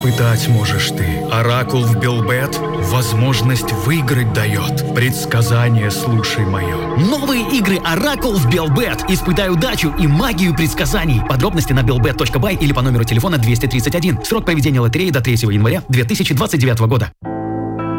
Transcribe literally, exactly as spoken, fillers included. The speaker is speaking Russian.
Пытать можешь ты. Оракул в Белбет возможность выиграть дает. Предсказание слушай мое. Новые игры Оракул в Белбет. Испытай удачу и магию предсказаний. Подробности на белбет точка бай или по номеру телефона двести тридцать один. Срок проведения лотереи до третьего января две тысячи двадцать девятого года.